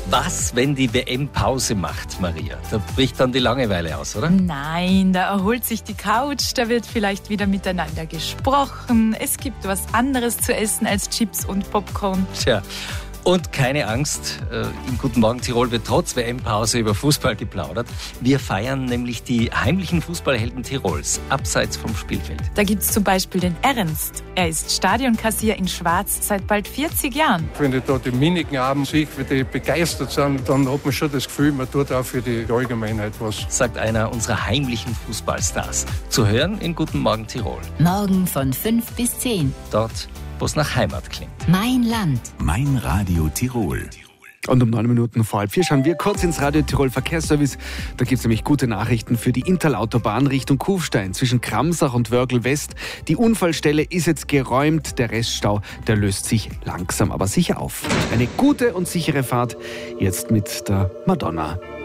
Was, wenn die WM Pause macht, Maria? Da bricht dann die Langeweile aus, oder? Nein, da erholt sich die Couch, da wird vielleicht wieder miteinander gesprochen. Es gibt was anderes zu essen als Chips und Popcorn. Tja, und keine Angst, im Guten Morgen Tirol wird trotz WM-Pause über Fußball geplaudert. Wir feiern nämlich die heimlichen Fußballhelden Tirols, abseits vom Spielfeld. Da gibt's zum Beispiel den Ernst. Er ist Stadionkassier in Schwarz seit bald 40 Jahren. Wenn ich da die Mimiken abends sehe, wie die begeistert sind, dann hat man schon das Gefühl, man tut auch für die Allgemeinheit was. Sagt einer unserer heimlichen Fußballstars. Zu hören in Guten Morgen Tirol. Morgen von 5 bis 10. Dort, wo es nach Heimat klingt. Mein Land. Mein Radio Tirol. Und um 9 Minuten vor 4 schauen wir kurz ins Radio Tirol Verkehrsservice. Da gibt es nämlich gute Nachrichten für die Interlautobahn Richtung Kufstein zwischen Kramsach und Wörgl West. Die Unfallstelle ist jetzt geräumt. Der Reststau, der löst sich langsam aber sicher auf. Eine gute und sichere Fahrt jetzt mit der Madonna.